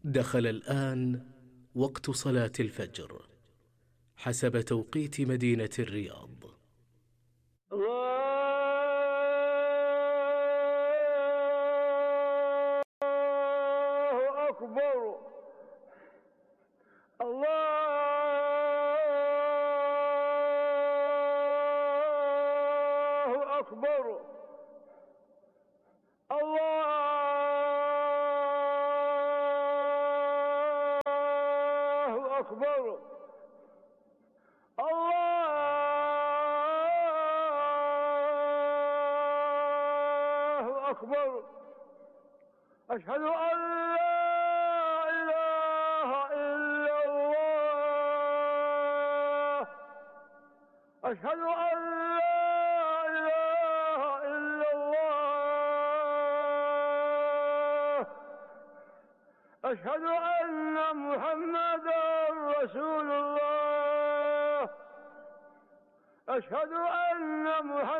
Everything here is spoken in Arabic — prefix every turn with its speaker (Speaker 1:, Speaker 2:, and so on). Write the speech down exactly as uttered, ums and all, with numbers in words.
Speaker 1: دخل الآن وقت صلاة الفجر حسب توقيت مدينة الرياض.
Speaker 2: الله أكبر. الله أكبر. الله أكبر. الله أكبر. أشهد أن لا إله إلا الله. أشهد أن لا إله إلا الله. أشهد أن محمدا رسول الله. أشهد أن محمدا